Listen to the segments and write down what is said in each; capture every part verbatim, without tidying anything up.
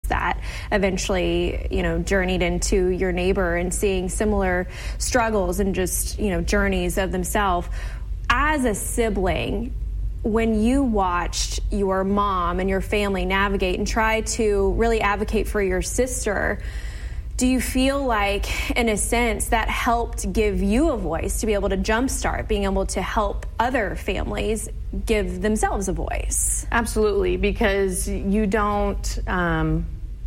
that eventually, you know, journeyed into your neighbor and seeing similar struggles and just, you know, journeys of themselves. As a sibling, when you watched your mom and your family navigate and try to really advocate for your sister, do you feel like, in a sense, that helped give you a voice to be able to jumpstart being able to help other families give themselves a voice? Absolutely, because you don't... Um,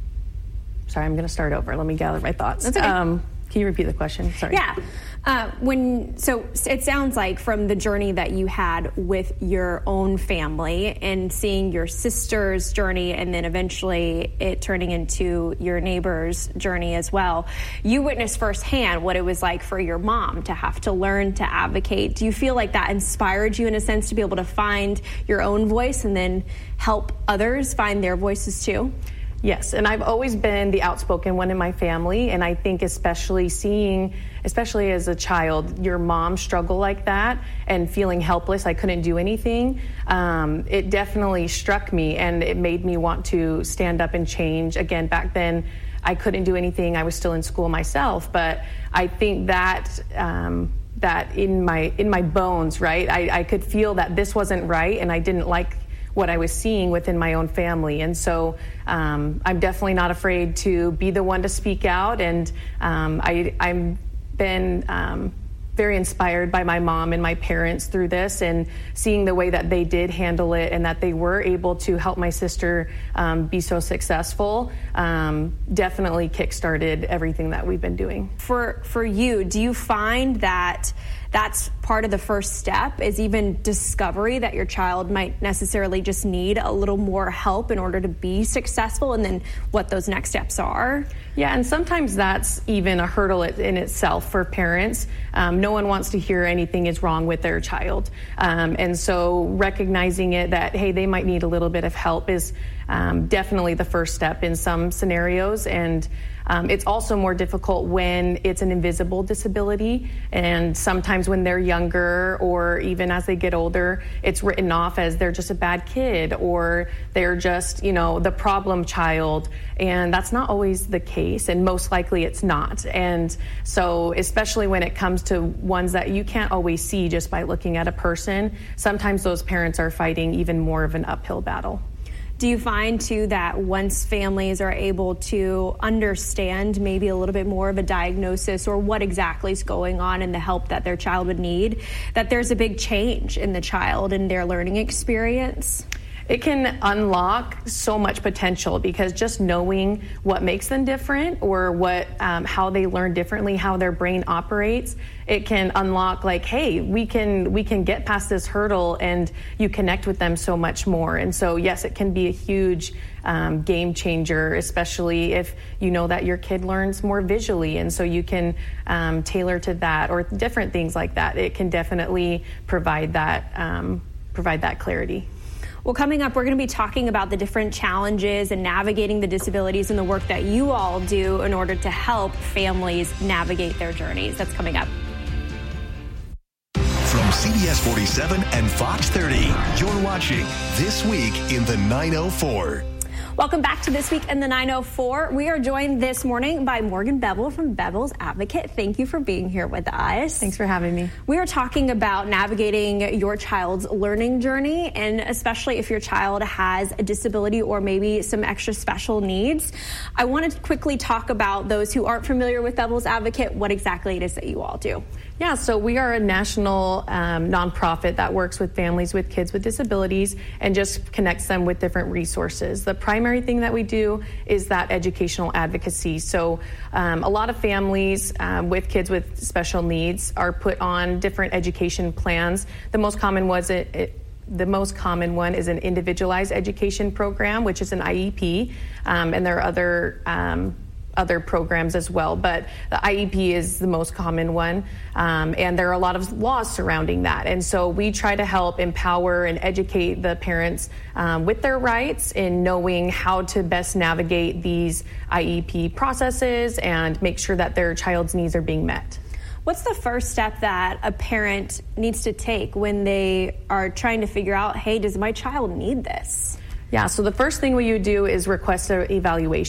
sorry, I'm going to start over. Let me gather my thoughts. That's okay. Um, can you repeat the question? Sorry. Yeah. Uh, when so it sounds like from the journey that you had with your own family and seeing your sister's journey and then eventually it turning into your neighbor's journey as well, you witnessed firsthand what it was like for your mom to have to learn to advocate. Do you feel like that inspired you in a sense to be able to find your own voice and then help others find their voices too? Yes, and I've always been the outspoken one in my family, and I think especially seeing, especially as a child, your mom struggle like that and feeling helpless, I couldn't do anything, um, it definitely struck me, and it made me want to stand up and change. Again, back then, I couldn't do anything. I was still in school myself, but I think that... Um, that in my in my bones, right, I, I could feel that this wasn't right, and I didn't like what I was seeing within my own family. And so um, I'm definitely not afraid to be the one to speak out. And um, I, I've been um, very inspired by my mom and my parents through this, and seeing the way that they did handle it and that they were able to help my sister um, be so successful um, definitely kickstarted everything that we've been doing. For, for you, do you find that that's part of the first step, is even discovery that your child might necessarily just need a little more help in order to be successful, and then what those next steps are? Yeah, and sometimes that's even a hurdle in itself for parents. Um, no one wants to hear anything is wrong with their child. Um, and so recognizing it that, hey, they might need a little bit of help is um, definitely the first step in some scenarios. And Um, it's also more difficult when it's an invisible disability, and sometimes when they're younger or even as they get older, it's written off as they're just a bad kid or they're just, you know, the problem child, and that's not always the case, and most likely it's not. And so especially when it comes to ones that you can't always see just by looking at a person, sometimes those parents are fighting even more of an uphill battle. Do you find, too, that once families are able to understand maybe a little bit more of a diagnosis or what exactly is going on and the help that their child would need, that there's a big change in the child and their learning experience? It can unlock so much potential, because just knowing what makes them different or what um, how they learn differently, how their brain operates, it can unlock like, hey, we can we can get past this hurdle, and you connect with them so much more. And so, yes, it can be a huge um, game changer, especially if you know that your kid learns more visually, and so you can um, tailor to that or different things like that. It can definitely provide that um, provide that clarity. Well, coming up, we're going to be talking about the different challenges and navigating the disabilities and the work that you all do in order to help families navigate their journeys. That's coming up. From C B S forty-seven and Fox thirty, you're watching This Week in the nine oh four. Welcome back to This Week in the nine oh four. We are joined this morning by Morgan Bevel from Bevel's Advocate. Thank you for being here with us. Thanks for having me. We are talking about navigating your child's learning journey, and especially if your child has a disability or maybe some extra special needs. I want to quickly talk about those who aren't familiar with Bevel's Advocate, what exactly it is that you all do. Yeah, so we are a national um, nonprofit that works with families with kids with disabilities and just connects them with different resources. The primary thing that we do is that educational advocacy. So um, a lot of families um, with kids with special needs are put on different education plans. The most common was it, it The most common one is an individualized education program, which is an I E P, um, and there are other um, other programs as well, but the I E P is the most common one, um, and there are a lot of laws surrounding that. And so we try to help empower and educate the parents um, with their rights in knowing how to best navigate these I E P processes and make sure that their child's needs are being met. What's the first step that a parent needs to take when they are trying to figure out, hey, does my child need this? Yeah, so the first thing we would do is request an evaluation.